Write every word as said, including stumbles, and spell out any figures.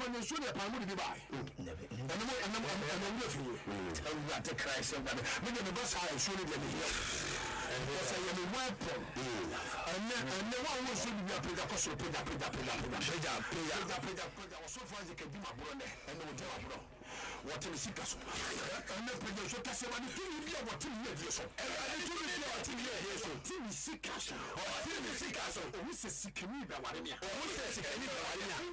for the show the palm be by. And the more and I'm with you. I'm not the Christ of God. Maybe the bus I show you the here. And because I am a weapon. And then one was should be a pig up, so pig up, pig up, pig up, pig up, pig up, pig up, pig up, pig up, so far as you can do my brother and the hotel. What in the Sicas? And the president can say, what do you hear? What in the years? And do you hear what in the years? Tim Sicas or Tim Sicas or who says Sikimi Bawarina? Or who says Sikimi Bawarina?